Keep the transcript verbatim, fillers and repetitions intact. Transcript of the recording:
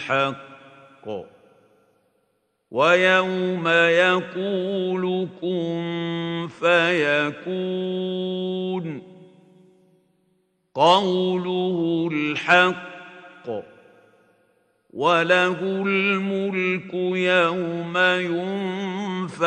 الحق ويوم يقول كن فيكون قوله الحق وله الملك يوم ينفخ